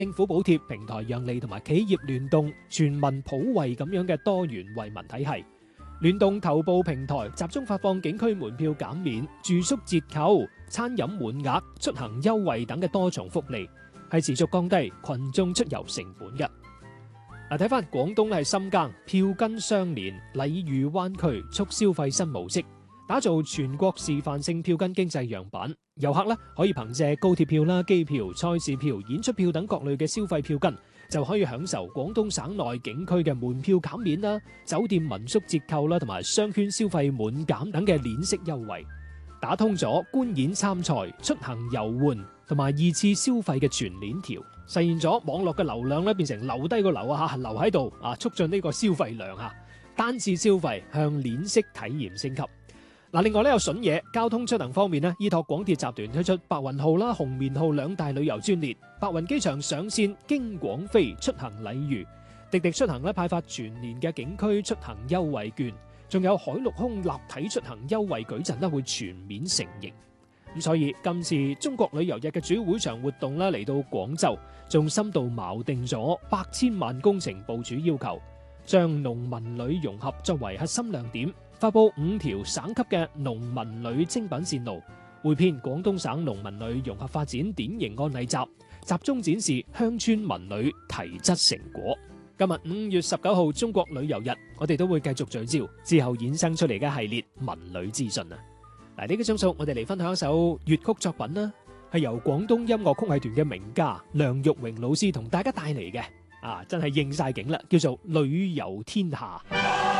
政府補貼、平台讓利同埋企業聯動、全民普惠咁樣嘅多元惠民體系。聯動頭部平台集中發放景區門票減免、住宿折扣、餐飲滿額、出行優惠等嘅多重福利，係持續降低群眾出遊成本嘅。睇翻廣東係深耕票根相連、禮遇灣區促消費新模式，打造全國示範性票根經濟樣板。遊客可以憑借高鐵票啦、機票、賽事票、演出票等各類嘅消費票根，就可以享受廣東省內景區嘅門票減免啦、酒店民宿折扣啦，同埋商圈消費滿減等嘅鏈式優惠，打通咗觀演參賽、出行遊玩同埋二次消費嘅全鏈條，實現咗網絡嘅流量變成留低個流啊，留喺度啊，促進呢個消費量啊，單次消費向鏈式體驗升級。另外有筍嘢，交通出行方面依託廣鐵集團推出白雲號啦、紅棉號兩大旅遊專列，白雲機場上線經廣飛出行禮遇，滴滴出行派發全年嘅景區出行優惠券，仲有海陸空立體出行優惠矩陣會全面成形。咁所以今次中國旅遊日嘅主會場活動嚟到廣州，仲深度錨定咗百千萬工程部署要求，將農民旅融合作為核心亮點，發佈5條省級嘅農民旅精品線路，匯編廣東省農民旅融合發展典型案例集，集中展示鄉村民旅提質成果。今日5月19號中國旅遊日，我哋都會繼續聚焦之後衍生出嚟嘅系列民旅資訊啊！呢個鐘數我哋嚟分享一首粵曲作品啦，係由廣東音樂曲藝團嘅名家梁玉榮老師同大家帶嚟嘅，真係應晒景啦，叫做旅遊天下。